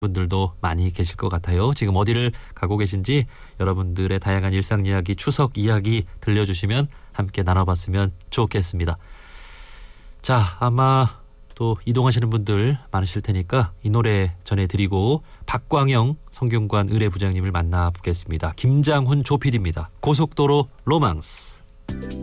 분들도 많이 계실 것 같아요. 지금 어디를 가고 계신지 여러분들의 다양한 일상 이야기, 추석 이야기 들려주시면 함께 나눠봤으면 좋겠습니다. 자, 아마 또 이동하시는 분들 많으실 테니까 이 노래 전해드리고 박광영 성균관 의뢰부장님을 만나보겠습니다. 김장훈 조피디입니다. 고속도로 로망스.